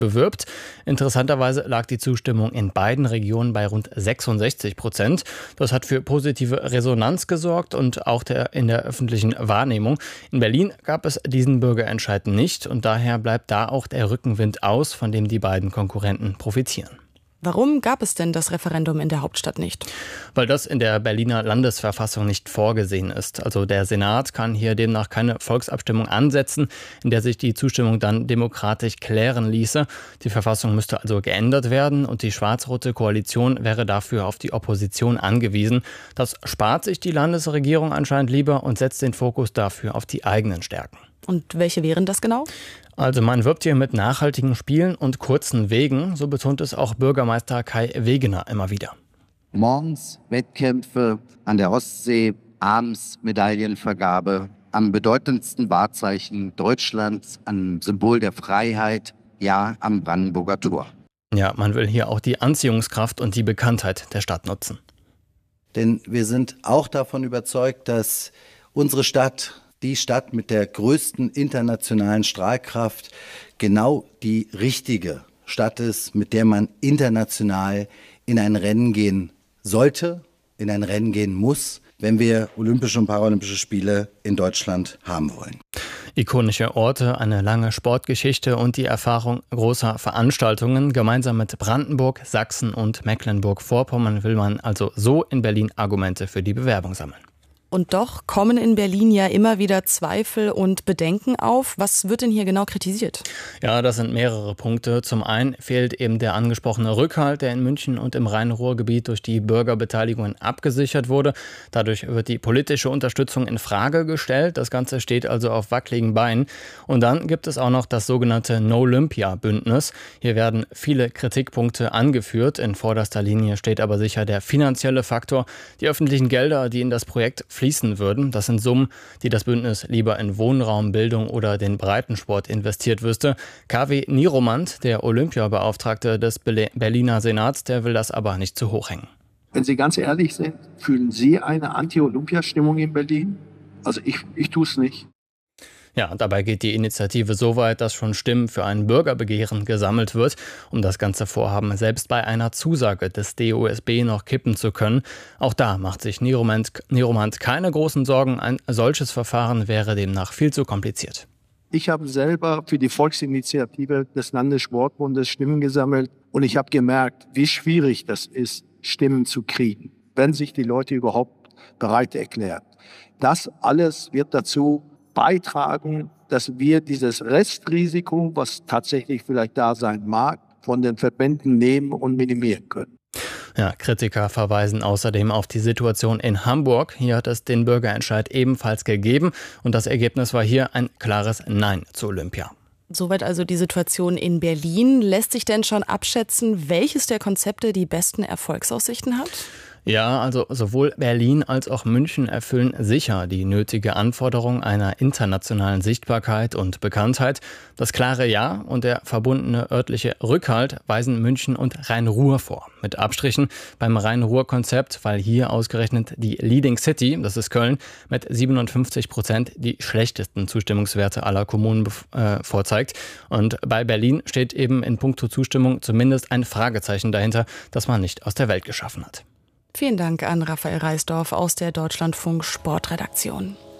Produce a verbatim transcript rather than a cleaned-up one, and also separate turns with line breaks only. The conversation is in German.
bewirbt. Interessanterweise lag die Zustimmung in beiden Regionen bei rund sechsundsechzig Prozent. Das hat für positive Resonanz gesorgt und auch der, in der öffentlichen Wahrnehmung. In Berlin gab es diesen Bürgerentscheid nicht und daher bleibt da auch der Rückenwind aus, von dem die beiden Konkurrenten profitieren.
Warum gab es denn das Referendum in der Hauptstadt nicht?
Weil das in der Berliner Landesverfassung nicht vorgesehen ist. Also der Senat kann hier demnach keine Volksabstimmung ansetzen, in der sich die Zustimmung dann demokratisch klären ließe. Die Verfassung müsste also geändert werden und die schwarz-rote Koalition wäre dafür auf die Opposition angewiesen. Das spart sich die Landesregierung anscheinend lieber und setzt den Fokus dafür auf die eigenen Stärken.
Und welche wären das genau?
Also man wirbt hier mit nachhaltigen Spielen und kurzen Wegen, so betont es auch Bürgermeister Kai Wegener immer wieder.
Morgens Wettkämpfe an der Ostsee, abends Medaillenvergabe am bedeutendsten Wahrzeichen Deutschlands, am Symbol der Freiheit, ja am Brandenburger Tor.
Ja, man will hier auch die Anziehungskraft und die Bekanntheit der Stadt nutzen.
Denn wir sind auch davon überzeugt, dass unsere Stadt, die Stadt mit der größten internationalen Strahlkraft, genau die richtige Stadt ist, mit der man international in ein Rennen gehen sollte, in ein Rennen gehen muss, wenn wir Olympische und Paralympische Spiele in Deutschland haben wollen.
Ikonische Orte, eine lange Sportgeschichte und die Erfahrung großer Veranstaltungen. Gemeinsam mit Brandenburg, Sachsen und Mecklenburg-Vorpommern will man also so in Berlin Argumente für die Bewerbung sammeln.
Und doch kommen in Berlin ja immer wieder Zweifel und Bedenken auf. Was wird denn hier genau kritisiert?
Ja, das sind mehrere Punkte. Zum einen fehlt eben der angesprochene Rückhalt, der in München und im Rhein-Ruhr-Gebiet durch die Bürgerbeteiligungen abgesichert wurde. Dadurch wird die politische Unterstützung in Frage gestellt. Das Ganze steht also auf wackeligen Beinen. Und dann gibt es auch noch das sogenannte No-Olympia-Bündnis. Hier werden viele Kritikpunkte angeführt. In vorderster Linie steht aber sicher der finanzielle Faktor. Die öffentlichen Gelder, die in das Projekt fließen würden. Das sind Summen, die das Bündnis lieber in Wohnraum, Bildung oder den Breitensport investiert wüsste. K W Nieromant, der Olympiabeauftragte des Berliner Senats, der will das aber nicht zu hoch hängen.
Wenn Sie ganz ehrlich sind, fühlen Sie eine Anti-Olympia-Stimmung in Berlin? Also ich, ich tue es nicht.
Ja, dabei geht die Initiative so weit, dass schon Stimmen für ein Bürgerbegehren gesammelt wird, um das ganze Vorhaben selbst bei einer Zusage des D O S B noch kippen zu können. Auch da macht sich Nieromant, Nieromant keine großen Sorgen. Ein solches Verfahren wäre demnach viel zu kompliziert.
Ich habe selber für die Volksinitiative des Landessportbundes Stimmen gesammelt und ich habe gemerkt, wie schwierig das ist, Stimmen zu kriegen, wenn sich die Leute überhaupt bereit erklären. Das alles wird dazu beitragen, dass wir dieses Restrisiko, was tatsächlich vielleicht da sein mag, von den Verbänden nehmen und minimieren können.
Ja, Kritiker verweisen außerdem auf die Situation in Hamburg. Hier hat es den Bürgerentscheid ebenfalls gegeben und das Ergebnis war hier ein klares Nein zu Olympia.
Soweit also die Situation in Berlin. Lässt sich denn schon abschätzen, welches der Konzepte die besten Erfolgsaussichten hat?
Ja, also sowohl Berlin als auch München erfüllen sicher die nötige Anforderung einer internationalen Sichtbarkeit und Bekanntheit. Das klare Ja und der verbundene örtliche Rückhalt weisen München und Rhein-Ruhr vor. Mit Abstrichen beim Rhein-Ruhr-Konzept, weil hier ausgerechnet die Leading City, das ist Köln, mit siebenundfünfzig Prozent die schlechtesten Zustimmungswerte aller Kommunen äh, vorzeigt. Und bei Berlin steht eben in puncto Zustimmung zumindest ein Fragezeichen dahinter, das man nicht aus der Welt geschaffen hat.
Vielen Dank an Raphael Reisdorf aus der Deutschlandfunk Sportredaktion.